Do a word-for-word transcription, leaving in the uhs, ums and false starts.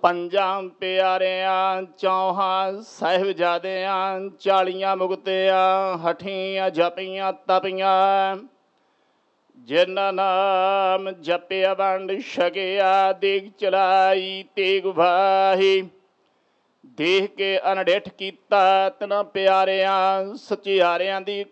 ਪੰਜਾਂ ਪਿਆਰਿਆਂ ਚੌਹਾਂ ਸਾਹਿਬਜ਼ਾਦਿਆਂ ਚਾਲੀਆਂ ਮੁਕਤਿਆਂ ਹਠੀਆਂ ਜਪੀਆਂ ਤਪੀਆਂ ਜਿਨ੍ਹਾਂ ਨਾਮ ਜਪਿਆ ਵੰਡ ਛਕਿਆ ਦੇਗ ਚਲਾਈ ਤੇਗ ਵਾਹੀ ਦੇਖ ਕੇ ਅਨਡਿੱਠ ਕੀਤਾ ਤਿਨਾਂ ਪਿਆਰਿਆਂ ਸਚਿਆਰਿਆਂ ਦੀ